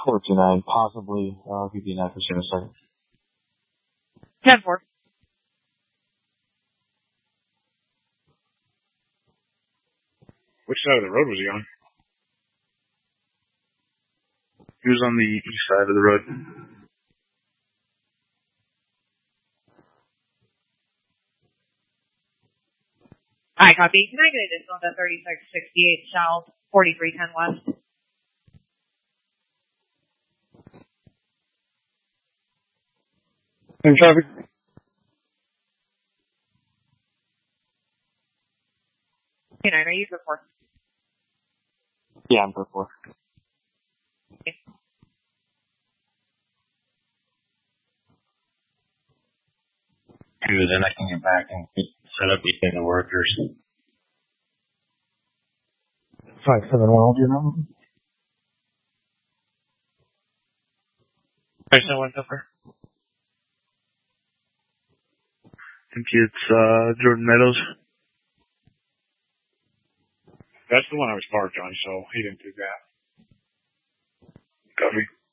429, possibly, PP9 for Sarah second. 10-4. Which side of the road was he on? He was on the east side of the road. Alright, copy. Can I get a distance at 3668 south, 4310 west? In traffic. Are you for 4? Yeah, I'm for 4. Okay. Then I can get back and set up between the workers. 571, do you know? 571 Copper. I think it's Jordan Meadows. That's the one I was parked on, so he didn't do that. Copy.